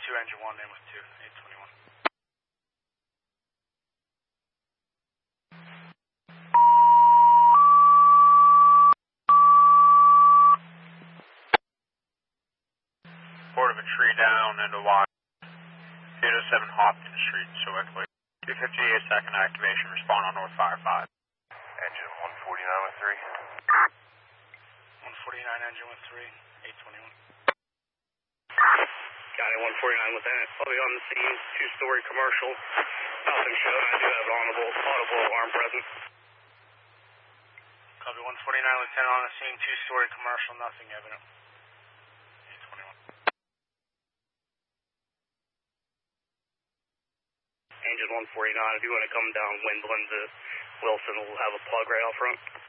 2, engine 1, in with 2, 821. Report of a tree down and a wire. 807 Hopkins Street, Sewickley. 258 second activation, respond on North Fire 5. Engine 149 with 3. 149, engine with 3, 821. County 149 with that. I'll be on the scene, 2-story commercial. Nothing showed. I do have an audible alarm present. Copy 149, Lieutenant on the scene, 2-story commercial, nothing evident. 821. Engine 149, if you want to come down Windland to Wilson, we'll have a plug right out front.